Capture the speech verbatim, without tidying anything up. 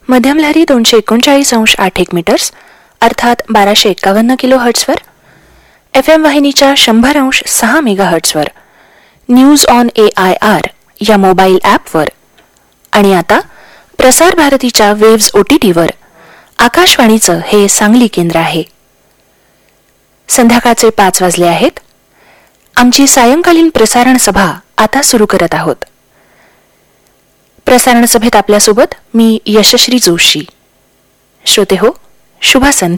मध्यम लहरी दोनशे एकोणचाळीस अंश आठ एक मीटर्स अर्थात बाराशे एक्कावन्न किलो हर्ट्सवर, एफ एम वाहिनीच्या शंभर अंश सहा mega हर्ट्सवर, news on A I R या मोबाईल ॲपवर आणि आता प्रसार भारतीच्या वेव्ज ओ टी टीवर आकाशवाणीचं हे सांगली केंद्र आहे. संध्याकाळचे पाच वाजले आहेत. आमची सायंकालीन प्रसारण सभा आता सुरू करत आहोत. प्रसारण सभेत आपल्यासोबत मी यशश्री जोशी. श्रोते हो, शुभ संध्या.